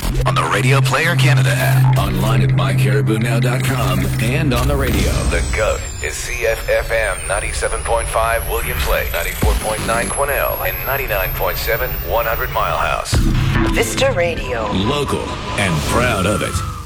on the Radio Player Canada app, online at mycaribounow.com, and on the radio. The GOAT is CFFM 97.5 Williams Lake, 94.9 Quesnel, and 99.7 100 Mile House. Vista Radio. Local and proud of it.